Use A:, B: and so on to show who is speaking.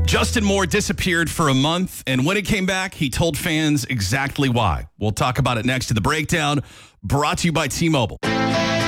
A: Justin Moore disappeared for a month, and when he came back, he told fans exactly why. We'll talk about it next to the breakdown, brought to you by T-Mobile.